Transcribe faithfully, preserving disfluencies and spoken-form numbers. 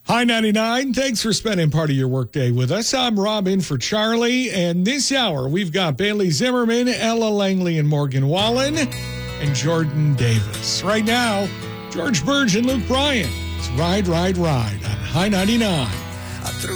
Hi ninety-nine, thanks for spending part of your workday with us. I'm Rob in for Charlie, and this hour we've got Bailey Zimmerman, Ella Langley, and Morgan Wallen, and Jordan Davis. Right now, George Burge and Luke Bryan. It's Ride, Ride, Ride on High ninety-nine. I threw